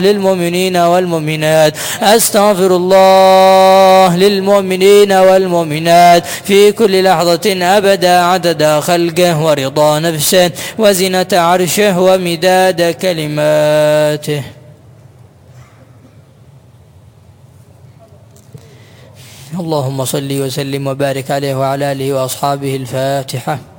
للمؤمنين والمؤمنات، أستغفر الله للمؤمنين والمؤمنات في كل لحظة أبدا عدد خلقه ورضا نفسه وزنة عرشه ومداد كلماته. اللهم صل وسلم وبارك عليه وعلى آله وأصحابه. الفاتحة.